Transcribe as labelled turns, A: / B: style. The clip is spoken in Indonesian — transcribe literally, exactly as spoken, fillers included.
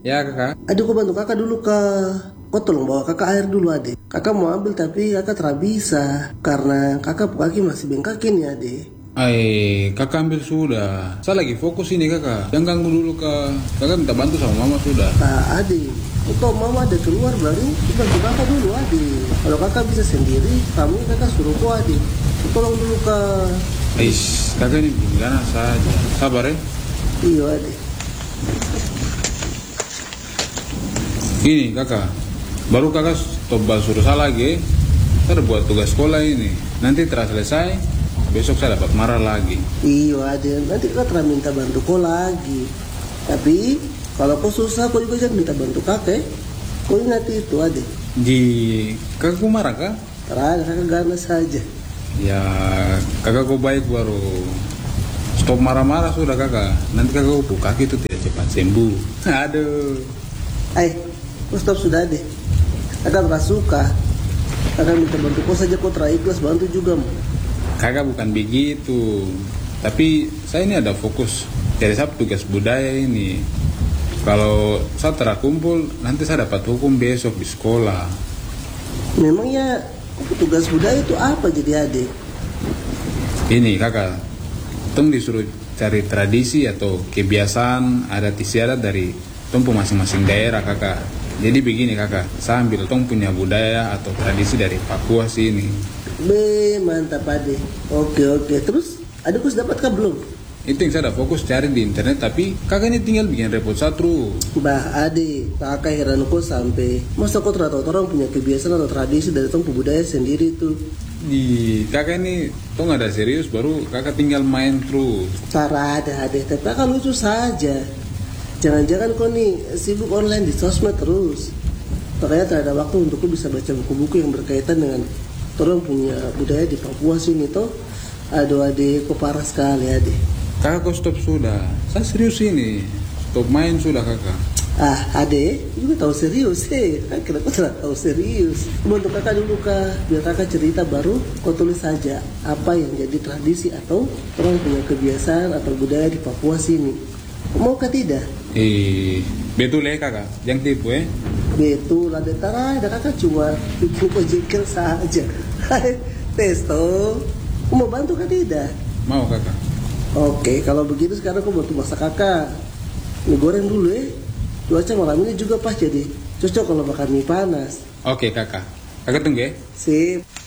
A: Ya kakak.
B: Adik, kau bantu kakak dulu ke. Kau tolong bawa kakak air dulu adik. Kakak mau ambil tapi kakak tidak bisa karena kakak kaki masih bengkakin ya adik.
A: Ay, kakak ambil sudah. Saya lagi fokus ini kakak. Jangan ganggu dulu kak. Kakak minta bantu sama mama sudah.
B: Nah adik, kau mama ada keluar baru bantu kakak dulu adik. Kalau kakak bisa sendiri, kamu kakak suruh kau adik. Tolong dulu kak.
A: Eish, kakak ini gimana saja. Sabar ya.
B: Iya adik.
A: Ini kakak, baru kakak coba suruh saya lagi. Saya udah buat tugas sekolah ini. Nanti telah selesai, besok saya dapat marah lagi.
B: Iya adik, nanti kakak telah minta bantu kau lagi. Tapi kalau kau susah, kau juga jangan minta bantu kakak. Kau ingat itu adik.
A: Di kakak kau marah kak?
B: Terada kakak ganas saja.
A: Ya kakak kau baik baru stop marah-marah sudah kakak. Nanti kakak kau kaki itu tidak cepat sembuh. Aduh.
B: Eh, kau stop sudah deh. Kakak gak suka. Kakak minta bantu kau saja, kau terikhlas bantu juga.
A: Kakak bukan begitu. Tapi saya ini ada fokus. Jadi saya tugas budaya ini. Kalau saya terkumpul, nanti saya dapat hukum besok di sekolah.
B: Memangnya tugas budaya itu apa jadi adik?
A: Ini kakak, tong disuruh cari tradisi atau kebiasaan adat istiadat dari tong masing-masing daerah kakak. Jadi begini kakak, saya ambil tong punya budaya atau tradisi dari Papua sini.
B: Be, mantap adik. Oke oke, terus adikku sudah dapat kah belum?
A: Itu yang saya udah fokus cari di internet, tapi kakak ini tinggal bikin repot saya terus.
B: Bah adik, kakak heran kok sampai masa kau ternyata orang punya kebiasaan atau tradisi dari tong budaya sendiri tuh.
A: Di kakak ini tong ada serius baru kakak tinggal main terus.
B: Cara ada adik, tapi kakak lucu saja. Jangan-jangan kau nih sibuk online di sosmed terus. Makanya tidak ada waktu untuk kau bisa baca buku-buku yang berkaitan dengan orang punya budaya di Papua sini toh. Aduh adik, kau parah sekali adik.
A: Kakak kok stop sudah. Saya serius ini. Stop main sudah kakak.
B: Ah, ade juga tahu serius eh. Kira kau tidak tahu serius. Bantu kakak dulu kak, biar kakak cerita baru kau tulis saja apa yang jadi tradisi atau orang punya kebiasaan atau budaya di Papua sini. Mau kah tidak?
A: Eh, betul ya kakak. Jangan tipu eh.
B: Betul, ada tara, ada kakak cuma bikin kau jengkel saja. Hai, Testo, kau mau bantu kah tidak?
A: Mau kakak.
B: Oke, kalau begitu sekarang aku bantu masak kakak. Mie goreng dulu ya. Cuaca malam ini juga pas jadi cocok kalau makan mie panas.
A: Oke kakak. Kakak tunggu ya.
B: Sip.